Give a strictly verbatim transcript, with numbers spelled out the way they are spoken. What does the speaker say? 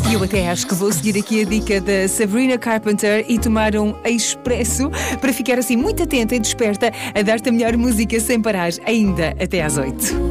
E eu até acho que vou seguir aqui a dica da Sabrina Carpenter e tomar um expresso para ficar assim muito atenta e desperta a dar-te a melhor música sem parar, ainda até às oito.